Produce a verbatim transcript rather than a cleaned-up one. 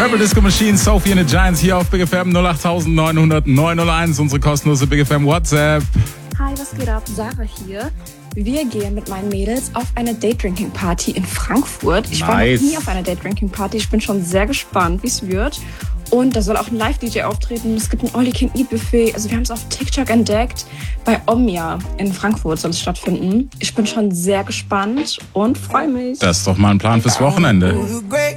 Purple Disco Machine, Sophie and the Giants hier auf Big F M null acht neun null null neun null eins, unsere kostenlose Big F M WhatsApp. Hi, was geht ab? Sarah hier. Wir gehen mit meinen Mädels auf eine Date-Drinking-Party in Frankfurt. Ich Nice. war noch nie auf einer Date-Drinking-Party. Ich bin schon sehr gespannt, wie es wird. Und da soll auch ein Live-D J auftreten. Es gibt ein All-You-Can-Eat-Buffet. Also wir haben es auf TikTok entdeckt. Bei Omnia in Frankfurt soll es stattfinden. Ich bin schon sehr gespannt und freue mich. Das ist doch mal ein Plan fürs Wochenende.